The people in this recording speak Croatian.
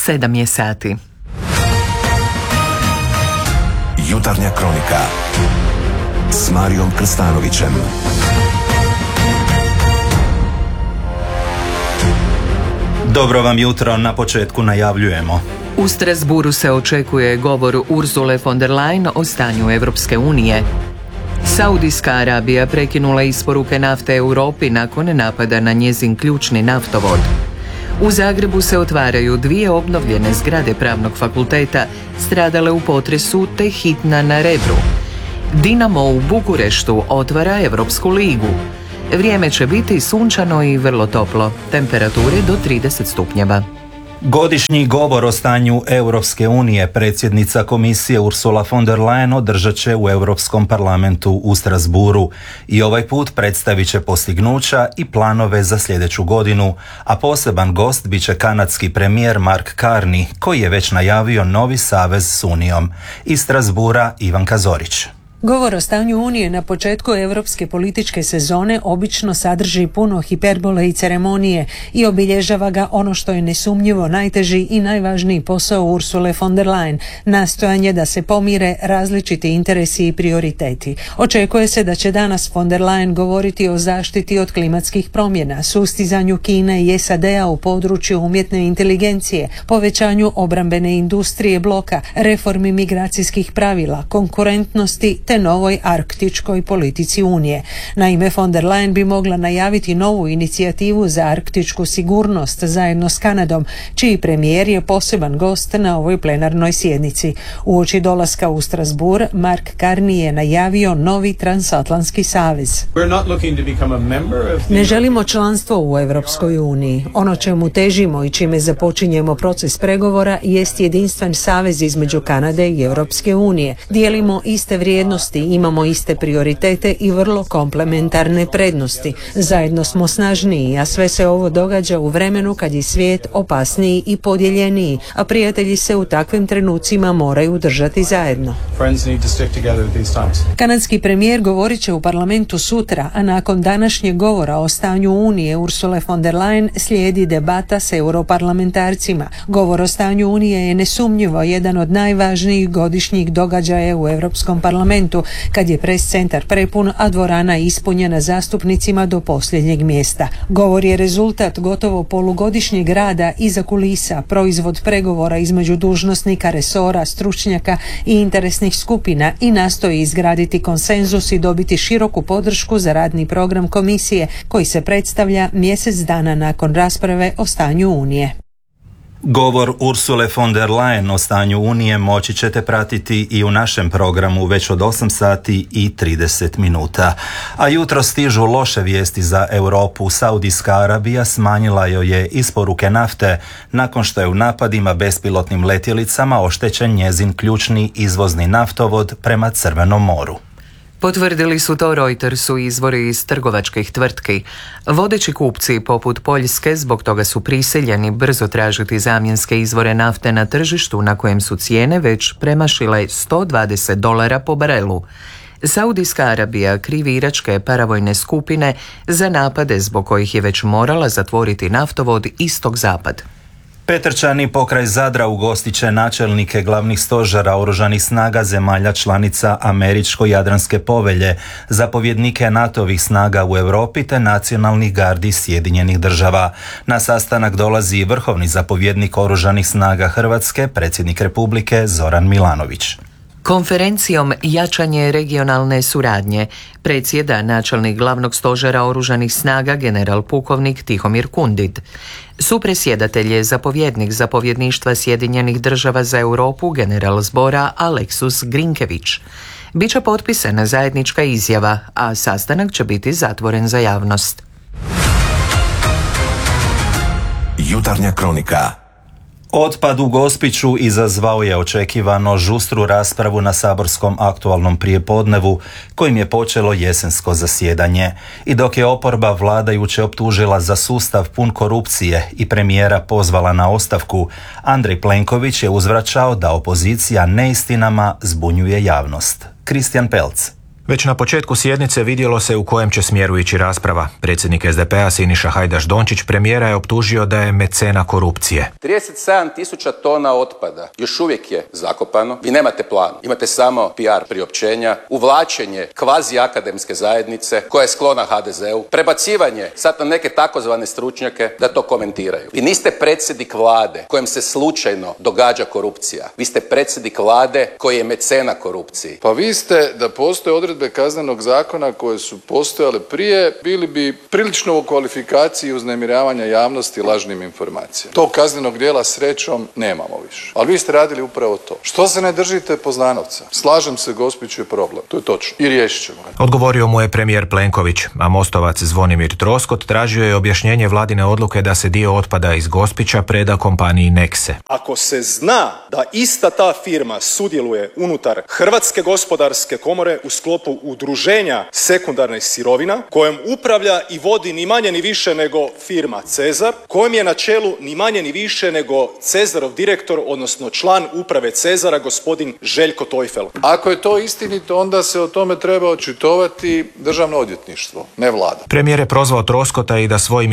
7 je sati. Jutarnja kronika s Marijom Krstanovićem. Dobro vam jutro, na početku najavljujemo. U Strasburu se očekuje govor Ursule von der Leyen o stanju Europske unije. Saudijska Arabija prekinula isporuke nafte Europi nakon napada na njezin ključni naftovod. U Zagrebu se otvaraju 2 obnovljene zgrade Pravnog fakulteta stradale u potresu te hitna na Rebru. Dinamo u Bukureštu otvara Europsku ligu. Vrijeme će biti sunčano i vrlo toplo, temperature do 30 stupnjeva. Godišnji govor o stanju Europske unije predsjednica komisije Ursula von der Leyen održat će u Europskom parlamentu u Strasburu i ovaj put predstavit će postignuća i planove za sljedeću godinu, a poseban gost bit će kanadski premijer Mark Carney, koji je već najavio novi savez s Unijom. Iz Strasbura Ivanka Zorić. Govor o stanju Unije na početku europske političke sezone obično sadrži puno hiperbole i ceremonije i obilježava ga ono što je nesumnjivo najteži i najvažniji posao Ursule von der Leyen, nastojanje da se pomire različiti interesi i prioriteti. Očekuje se da će danas von der Leyen govoriti o zaštiti od klimatskih promjena, sustizanju Kine i SAD-a u području umjetne inteligencije, povećanju obrambene industrije bloka, reformi migracijskih pravila, konkurentnosti te novoj arktičkoj politici Unije. Naime, von der Leyen bi mogla najaviti novu inicijativu za arktičku sigurnost zajedno s Kanadom, čiji premijer je poseban gost na ovoj plenarnoj sjednici. Uoči dolaska u Strasbourg, Mark Carney je najavio novi transatlantski savez. Ne želimo članstvo u Europskoj uniji. Ono čemu težimo i čime započinjemo proces pregovora jest jedinstven savez između Kanade i Europske unije. Dijelimo iste vrijednosti, imamo iste prioritete i vrlo komplementarne prednosti. Zajedno smo snažniji, a sve se ovo događa u vremenu kad je svijet opasniji i podijeljeniji, a prijatelji se u takvim trenucima moraju držati zajedno. Kanadski premijer govorit će u parlamentu sutra, a nakon današnjeg govora o stanju Unije Ursule von der Leyen slijedi debata s europarlamentarcima. Govor o stanju Unije je nesumnjivo jedan od najvažnijih godišnjih događaja u Europskom parlamentu, kad je pres centar prepun, a dvorana ispunjena zastupnicima do posljednjeg mjesta. Govor je rezultat gotovo polugodišnjeg rada iza kulisa, proizvod pregovora između dužnosnika, resora, stručnjaka i interesnih skupina i nastoji izgraditi konsenzus i dobiti široku podršku za radni program komisije koji se predstavlja mjesec dana nakon rasprave o stanju Unije. Govor Ursule von der Leyen o stanju Unije moći ćete pratiti i u našem programu već od 8 sati i 30 minuta. A jutro stižu loše vijesti za Europu. Saudijska Arabija smanjila joj je isporuke nafte nakon što je u napadima bespilotnim letjelicama oštećen njezin ključni izvozni naftovod prema Crvenom moru. Potvrdili su to Reutersu izvori iz trgovačkih tvrtki. Vodeći kupci poput Poljske zbog toga su prisiljeni brzo tražiti zamjenske izvore nafte na tržištu na kojem su cijene već premašile $120 po barelu. Saudijska Arabija krivi iračke paravojne skupine za napade zbog kojih je već morala zatvoriti naftovod istok-zapad. Petrčani pokraj Zadra ugostit će načelnike glavnih stožera oružanih snaga zemalja članica Američko-Jadranske povelje, zapovjednike NATO-ovih snaga u Europi te nacionalnih gardi Sjedinjenih država. Na sastanak dolazi i vrhovni zapovjednik oružanih snaga Hrvatske, predsjednik Republike Zoran Milanović. Konferencijom Jačanje regionalne suradnje predsjeda načelnik glavnog stožera oružanih snaga general pukovnik Tihomir Kundit. Supredsjedatelj je zapovjednik zapovjedništva Sjedinjenih država za Europu general zbora Aleksus Grinkević. Biće potpisana zajednička izjava, a sastanak će biti zatvoren za javnost. Jutarnja kronika. Otpad u Gospiću izazvao je očekivano žustru raspravu na saborskom aktualnom prijepodnevu kojim je počelo jesensko zasjedanje. I dok je oporba vladajuće optužila za sustav pun korupcije i premijera pozvala na ostavku, Andrej Plenković je uzvraćao da opozicija neistinama zbunjuje javnost. Kristijan Pelc. Već na početku sjednice vidjelo se u kojem će smjeru ići rasprava. Predsjednik SDP-a Siniša Hajdaš-Dončić premijera je optužio da je mecena korupcije. 37.000 tona otpada još uvijek je zakopano. Vi nemate plan, imate samo PR priopćenja, uvlačenje kvazi akademske zajednice koja je sklona HDZ-u, prebacivanje sad na neke takozvane stručnjake da to komentiraju. Vi niste predsjednik vlade kojem se slučajno događa korupcija. Vi ste predsjednik vlade koji je mecena korupciji. Pa vi ste, da postoje odredbe kaznenog zakona koje su postojale prije, bili bi prilično u kvalifikaciji uznemiravanja javnosti lažnim informacijama. Tog kaznenog djela srećom nemamo više. Ali vi ste radili upravo to. Što se ne držite Poznanovca? Slažem se, Gospić je problem. To je točno. I riješit ćemo ga. Odgovorio mu je premijer Plenković, a Mostovac Zvonimir Troskot tražio je objašnjenje vladine odluke da se dio otpada iz Gospića preda kompaniji Nexe. Ako se zna da ista ta firma sudjeluje unutar Hrvatske gospodarske komore u sklopu udruženja sekundarnih sirovina, kojom upravlja i vodi ni manje ni više nego firma Cezar, kojem je na čelu ni manje ni više nego Cezarov direktor, odnosno član uprave Cezara, gospodin Željko Tojfel. Ako je to istinito, onda se o tome treba očitovati Državno odvjetništvo, ne vlada. Premijer je prozvao Troskota i da svojim